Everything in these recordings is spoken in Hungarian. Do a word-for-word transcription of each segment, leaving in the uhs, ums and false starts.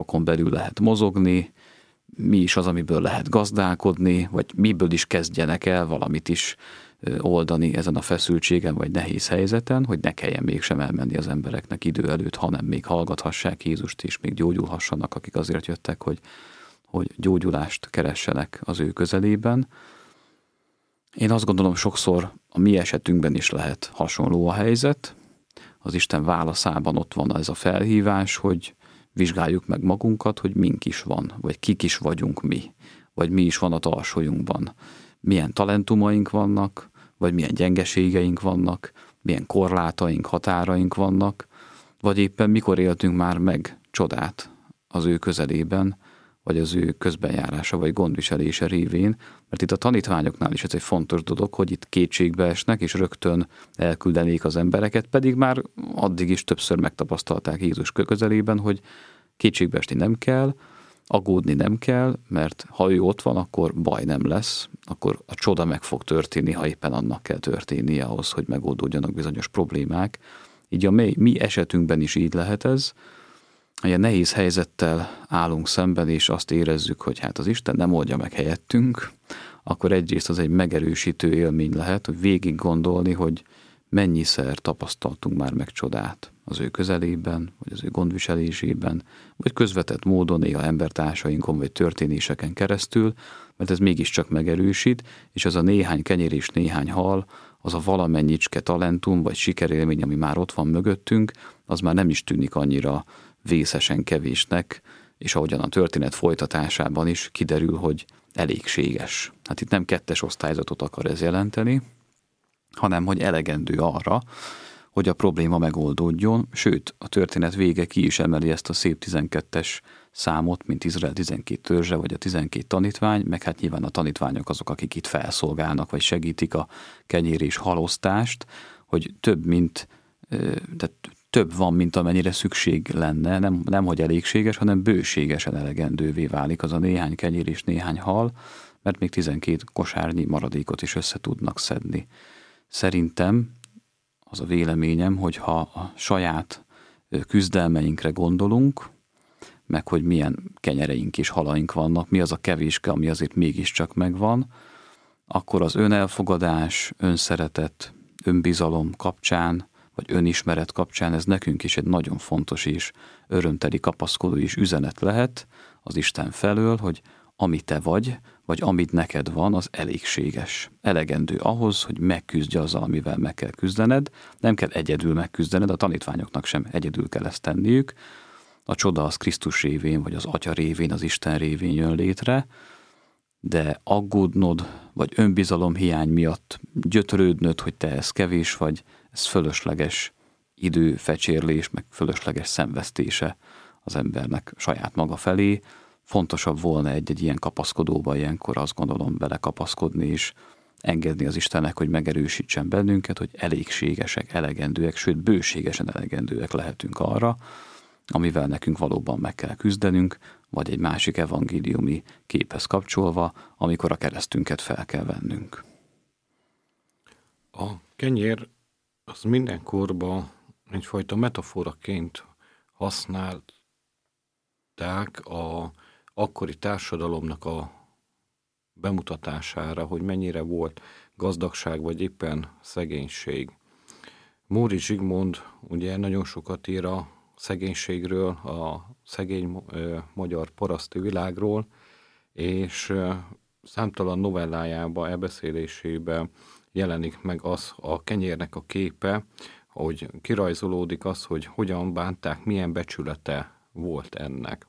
falakon belül lehet mozogni, mi is az, amiből lehet gazdálkodni, vagy miből is kezdjenek el valamit is oldani ezen a feszültségen, vagy nehéz helyzeten, hogy ne kelljen mégsem elmenni az embereknek idő előtt, hanem még hallgathassák Jézust, és még gyógyulhassanak, akik azért jöttek, hogy, hogy gyógyulást keressenek az ő közelében. Én azt gondolom, sokszor a mi esetünkben is lehet hasonló a helyzet. Az Isten válaszában ott van ez a felhívás, hogy vizsgáljuk meg magunkat, hogy mink is van, vagy kik is vagyunk mi, vagy mi is van a tarsolyunkban. Milyen talentumaink vannak, vagy milyen gyengeségeink vannak, milyen korlátaink, határaink vannak, vagy éppen mikor éltünk már meg csodát az ő közelében, vagy az ő közbenjárása, vagy gondviselése révén, mert itt a tanítványoknál is ez egy fontos dolog, hogy itt kétségbe esnek, és rögtön elküldenék az embereket, pedig már addig is többször megtapasztalták Jézus közelében, hogy kétségbe esni nem kell, aggódni nem kell, mert ha ő ott van, akkor baj nem lesz, akkor a csoda meg fog történni, ha éppen annak kell történnie ahhoz, hogy megoldódjanak bizonyos problémák. Így a mi, mi esetünkben is így lehet ez, ilyen nehéz helyzettel állunk szemben, és azt érezzük, hogy hát az Isten nem oldja meg helyettünk, akkor egyrészt az egy megerősítő élmény lehet, hogy végig gondolni, hogy mennyiszer tapasztaltunk már meg csodát az ő közelében, vagy az ő gondviselésében, vagy közvetett módon néha embertársainkon, vagy történéseken keresztül, mert ez mégiscsak megerősít, és az a néhány kenyér és néhány hal, az a valamennyicske talentum, vagy sikerélmény, ami már ott van mögöttünk, az már nem is tűnik annyira vészesen kevésnek, és ahogyan a történet folytatásában is kiderül, hogy elégséges. Hát itt nem kettes osztályzatot akar ez jelenteni, hanem hogy elegendő arra, hogy a probléma megoldódjon, sőt, a történet vége ki is emeli ezt a szép tizenkettes számot, mint Izrael tizenkét törzse, vagy a tizenkét tanítvány, meg hát nyilván a tanítványok azok, akik itt felszolgálnak, vagy segítik a kenyér és halosztást, hogy több, mint, tehát több van, mint amennyire szükség lenne, nem, nem hogy elégséges, hanem bőségesen elegendővé válik az a néhány kenyér és néhány hal, mert még tizenkét kosárnyi maradékot is össze tudnak szedni. Szerintem az a véleményem, hogy ha a saját küzdelmeinkre gondolunk, meg hogy milyen kenyereink és halaink vannak, mi az a kevéske, ami azért mégiscsak megvan, akkor az önelfogadás, önszeretet, önbizalom kapcsán, vagy önismeret kapcsán ez nekünk is egy nagyon fontos és örömteli kapaszkodó és üzenet lehet az Isten felől, hogy ami te vagy, vagy amit neked van, az elégséges. Elegendő ahhoz, hogy megküzdj azzal, amivel meg kell küzdened. Nem kell egyedül megküzdened, a tanítványoknak sem egyedül kell ezt tenniük. A csoda az Krisztus révén, vagy az Atya révén, az Isten révén jön létre, de aggódnod, vagy önbizalom hiány miatt gyötrődnöd, hogy te ez kevés vagy, ez fölösleges időfecsérlés, meg fölösleges szenvesztése az embernek saját maga felé. Fontosabb volna egy-egy ilyen kapaszkodóba ilyenkor azt gondolom belekapaszkodni és engedni az Istennek, hogy megerősítsen bennünket, hogy elégségesek, elegendőek, sőt bőségesen elegendőek lehetünk arra, amivel nekünk valóban meg kell küzdenünk, vagy egy másik evangéliumi képhez kapcsolva, amikor a keresztünket fel kell vennünk. A kenyér az mindenkorban egyfajta metaforaként használták a akkori társadalomnak a bemutatására, hogy mennyire volt gazdagság, vagy éppen szegénység. Móri Zsigmond ugye nagyon sokat ír a szegénységről, a szegény ö, magyar paraszti világról, és ö, számtalan novellájában, elbeszélésében jelenik meg az a kenyérnek a képe, hogy kirajzolódik az, hogy hogyan bánták, milyen becsülete volt ennek.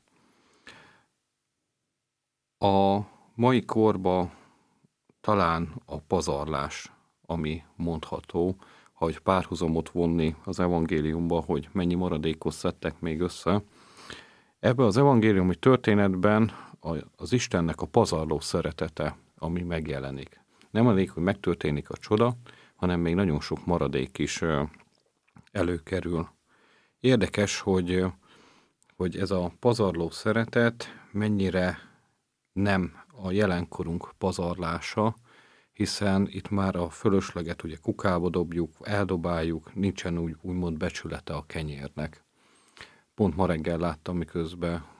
A mai korban talán a pazarlás, ami mondható, hogy párhuzamot vonni az evangéliumba, hogy mennyi maradékot szedtek még össze. Ebben az evangéliumi történetben az Istennek a pazarló szeretete, ami megjelenik. Nem elég, hogy megtörténik a csoda, hanem még nagyon sok maradék is előkerül. Érdekes, hogy, hogy ez a pazarló szeretet mennyire nem a jelenkorunk pazarlása, hiszen itt már a fölösleget ugye kukába dobjuk, eldobáljuk, nincsen úgy, úgymond becsülete a kenyérnek. Pont ma reggel láttam, miközben